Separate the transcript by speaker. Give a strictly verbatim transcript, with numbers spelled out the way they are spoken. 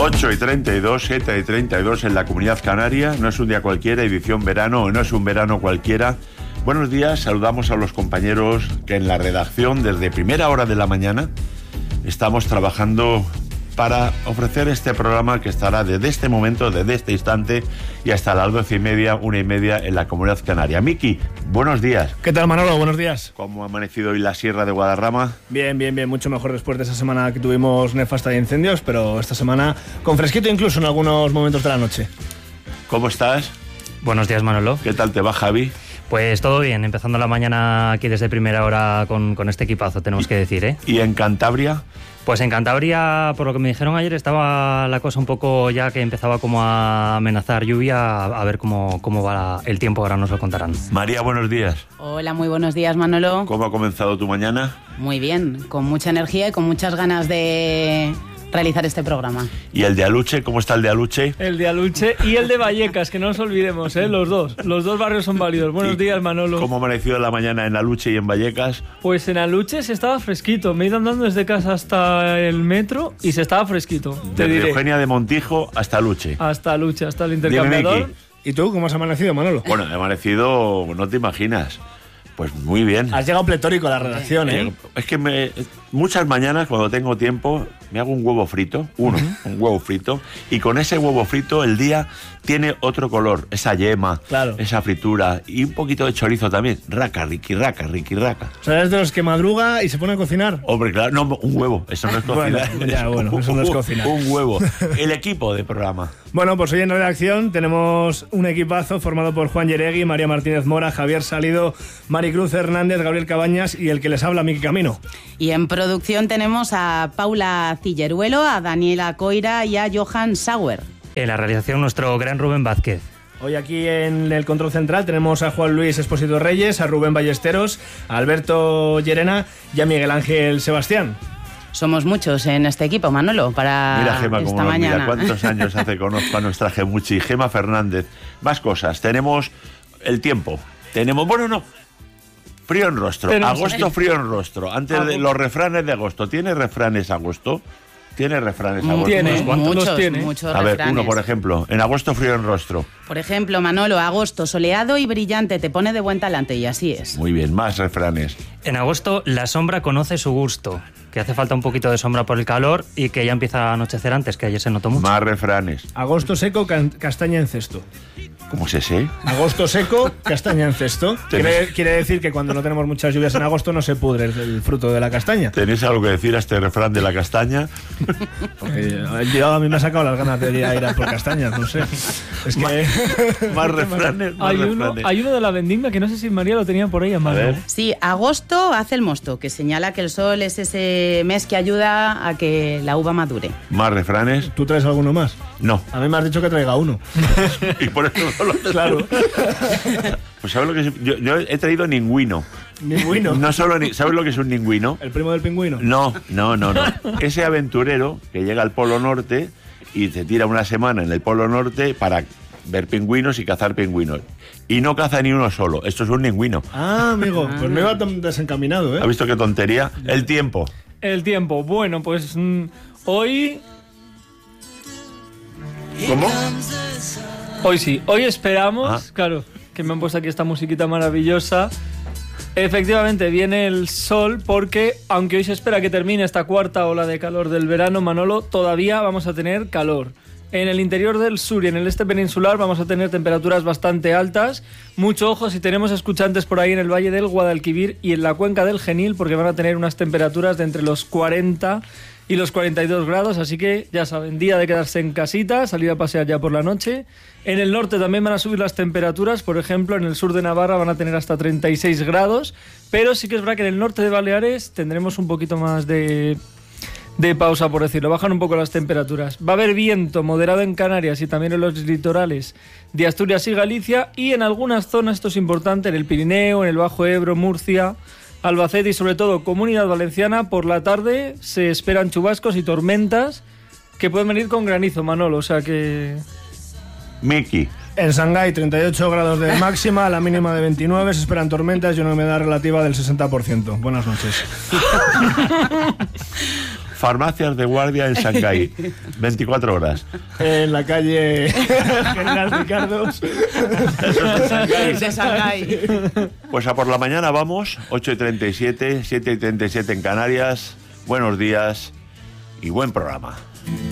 Speaker 1: ocho y treinta y dos, siete y treinta y dos en la Comunidad Canaria. No es un día cualquiera, edición verano, no es un verano cualquiera. Buenos días, saludamos a los compañeros que en la redacción desde primera hora de la mañana estamos trabajando para ofrecer este programa que estará desde este momento, desde este instante y hasta las doce y media, una y media en la Comunidad Canaria. Miki, buenos días.
Speaker 2: ¿Qué tal, Manolo? Buenos días.
Speaker 1: ¿Cómo ha amanecido hoy la Sierra de Guadarrama?
Speaker 2: Bien, bien, bien. Mucho mejor después de esa semana que tuvimos nefasta de incendios, pero esta semana con fresquito incluso en algunos momentos de la noche.
Speaker 1: ¿Cómo estás?
Speaker 3: Buenos días, Manolo.
Speaker 1: ¿Qué tal te va, Javi?
Speaker 3: Pues todo bien, empezando la mañana aquí desde primera hora con, con este equipazo, tenemos que decir, ¿eh?
Speaker 1: ¿Y en Cantabria?
Speaker 3: Pues en Cantabria, por lo que me dijeron ayer, estaba la cosa un poco ya que empezaba como a amenazar lluvia, a, a ver cómo, cómo va el tiempo, ahora nos lo contarán.
Speaker 1: María, buenos días.
Speaker 4: Hola, muy buenos días, Manolo.
Speaker 1: ¿Cómo ha comenzado tu mañana?
Speaker 4: Muy bien, con mucha energía y con muchas ganas de realizar este programa.
Speaker 1: ¿Y el de Aluche? ¿Cómo está el de Aluche?
Speaker 5: El de Aluche y el de Vallecas, que no nos olvidemos, ¿eh? Los dos. Los dos barrios son válidos. Buenos días, Manolo.
Speaker 1: ¿Cómo ha amanecido la mañana en Aluche y en Vallecas?
Speaker 5: Pues en Aluche se estaba fresquito. Me he ido andando desde casa hasta el metro y se estaba fresquito. Te
Speaker 1: Desde
Speaker 5: diré.
Speaker 1: Eugenia de Montijo hasta Aluche.
Speaker 5: Hasta Aluche, hasta el intercambiador.
Speaker 1: Dime, Miki.
Speaker 2: ¿Y tú cómo has amanecido, Manolo?
Speaker 1: Bueno, he amanecido, no te imaginas. Pues muy bien.
Speaker 2: Has llegado pletórico a la redacción, ¿eh?
Speaker 1: Eh, es que me, muchas mañanas, cuando tengo tiempo, me hago un huevo frito, uno, uh-huh. un huevo frito, y con ese huevo frito el día tiene otro color, esa yema,
Speaker 2: claro.
Speaker 1: esa fritura, y un poquito de chorizo también, raca, riqui, raca, riqui, raca.
Speaker 2: O sea, eres de los que madruga y se pone a cocinar.
Speaker 1: Hombre, claro, no, un huevo, eso no es cocinar.
Speaker 2: Bueno, ya, bueno, eso no es cocinar.
Speaker 1: Un huevo, el equipo de programa.
Speaker 2: Bueno, pues hoy en redacción tenemos un equipazo formado por Juan Yeregui, María Martínez Mora, Javier Salido, Maricruz Hernández, Gabriel Cabañas y el que les habla, Miki Camino.
Speaker 4: Y en producción tenemos a Paula Cilleruelo, a Daniela Coira y a Johan Sauer.
Speaker 3: En la realización nuestro gran Rubén Vázquez.
Speaker 2: Hoy aquí en el control central tenemos a Juan Luis Espósito Reyes, a Rubén Ballesteros, a Alberto Llerena y a Miguel Ángel Sebastián.
Speaker 4: Somos muchos en este equipo, Manolo, para
Speaker 1: mira, Gema,
Speaker 4: esta
Speaker 1: como nos
Speaker 4: mañana.
Speaker 1: Mira, cuántos años hace conozco a nuestra Gemuchi. Gema Fernández. Más cosas. Tenemos el tiempo. Tenemos, bueno, no. Frío en rostro.
Speaker 5: Tenemos
Speaker 1: Agosto,
Speaker 5: el...
Speaker 1: frío en rostro. Antes de los refranes de agosto. ¿Tiene refranes agosto? ¿Tiene refranes agosto?
Speaker 5: Tiene,
Speaker 4: muchos,
Speaker 5: tiene?
Speaker 4: muchos
Speaker 1: A ver,
Speaker 4: refranes.
Speaker 1: uno, por ejemplo. En agosto, frío en rostro.
Speaker 4: Por ejemplo, Manolo, agosto, soleado y brillante, te pone de buen talante, y así es.
Speaker 1: Muy bien, más refranes.
Speaker 3: En agosto la sombra conoce su gusto, que hace falta un poquito de sombra por el calor y que ya empieza a anochecer antes, que ayer se notó mucho.
Speaker 1: Más refranes.
Speaker 2: Agosto seco, can- castaña en cesto.
Speaker 1: ¿Cómo es ese?
Speaker 2: Agosto seco, castaña en cesto. Quiere, quiere decir que cuando no tenemos muchas lluvias en agosto no se pudre el, el fruto de la castaña.
Speaker 1: ¿Tenéis algo que decir a este refrán de la castaña?
Speaker 2: Porque yo, a mí me ha sacado las ganas de ir a ir a por castañas, no sé. Es que...
Speaker 1: Más refranes, más
Speaker 5: Hay uno,
Speaker 1: refranes.
Speaker 5: hay uno de la vendimia que no sé si María lo tenía por ahí en mano.
Speaker 1: A ver.
Speaker 4: Sí, agosto hace el mosto, que señala que el sol es ese mes que ayuda a que la uva madure.
Speaker 1: Más refranes.
Speaker 2: ¿Tú traes alguno más?
Speaker 1: No.
Speaker 2: A mí me has dicho que traiga uno.
Speaker 1: Y por eso no lo
Speaker 2: Claro.
Speaker 1: Pues ¿sabes lo que es? Yo, yo he traído ningüino.
Speaker 2: Ningüino.
Speaker 1: No solo ni, ¿sabes lo que es un ningüino?
Speaker 2: ¿El primo del pingüino?
Speaker 1: No, no, no, no. Ese aventurero que llega al Polo Norte y se tira una semana en el Polo Norte para ver pingüinos y cazar pingüinos. Y no caza ni uno solo. Esto es un ningüino.
Speaker 2: Ah, amigo, pues no iba tan desencaminado, ¿eh?
Speaker 1: ¿Has visto qué tontería? El tiempo.
Speaker 5: El tiempo. Bueno, pues mm, hoy...
Speaker 1: ¿Cómo?
Speaker 5: Hoy sí. Hoy esperamos,
Speaker 1: Ah.
Speaker 5: claro, que me han puesto aquí esta musiquita maravillosa. Efectivamente, viene el sol porque, aunque hoy se espera que termine esta cuarta ola de calor del verano, Manolo, todavía vamos a tener calor. En el interior del sur y en el este peninsular vamos a tener temperaturas bastante altas. Mucho ojo si tenemos escuchantes por ahí en el Valle del Guadalquivir y en la cuenca del Genil, porque van a tener unas temperaturas de entre los cuarenta y los cuarenta y dos grados, así que ya saben, día de quedarse en casita, salir a pasear ya por la noche. En el norte también van a subir las temperaturas, por ejemplo, en el sur de Navarra van a tener hasta treinta y seis grados, pero sí que es verdad que en el norte de Baleares tendremos un poquito más de... de pausa, por decirlo, bajan un poco las temperaturas. Va a haber viento moderado en Canarias y también en los litorales de Asturias y Galicia, y en algunas zonas, esto es importante, en el Pirineo, en el Bajo Ebro, Murcia, Albacete y sobre todo Comunidad Valenciana, por la tarde se esperan chubascos y tormentas que pueden venir con granizo, Manolo, o sea que...
Speaker 1: Miki.
Speaker 2: En Shanghái, treinta y ocho grados de máxima, la mínima de veintinueve, se esperan tormentas y una humedad relativa del sesenta por ciento. Buenas noches.
Speaker 1: Farmacias de guardia en Shanghái. veinticuatro horas.
Speaker 2: En la calle General Ricardos.
Speaker 4: De Shanghái.
Speaker 1: Pues a por la mañana vamos, ocho y treinta y siete, siete y treinta y siete en Canarias. Buenos días y buen programa.